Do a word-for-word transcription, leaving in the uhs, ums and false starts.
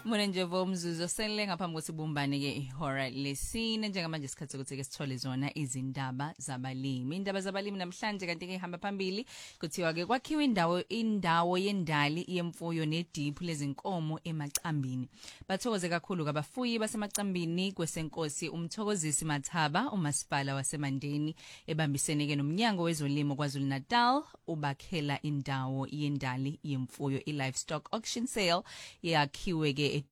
Mona nje vomzuzu selele ngaphambi kokuthi bumbane ke ihora lesine njengamanje isikhathi ukuthi ke sithole zona izindaba zabalimi. Indaba zabalimi namhlanje kanti ke ihamba phambili kuthiwa ke kwakhiwa indawo indawo yendali yemfuyo nediphu lezinkomo emacambini. Bathokoze kakhulu kabafuyi basemacambini kwesenkosi uMthokozisi Mathaba umasipala waseMandeni ebambisene ke nomnyango wezolimo kwaZulu Natal ubakhela indawo yendali yemfuyo i livestock auction sale yakhiwe ke